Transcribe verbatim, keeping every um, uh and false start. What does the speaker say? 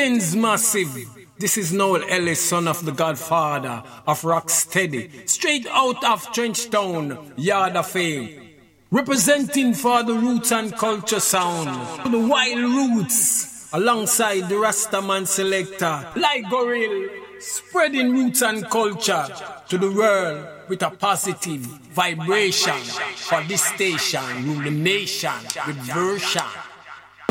Greetings, massive. This is Noel Ellis, son of the Godfather of Rocksteady, straight out of Trenchtown, Yard of Fame. Representing for the roots and culture sound, the wild roots, alongside the Rastaman selector, like Gorilla, spreading roots and culture to the world with a positive vibration for this station, rule the nation with version.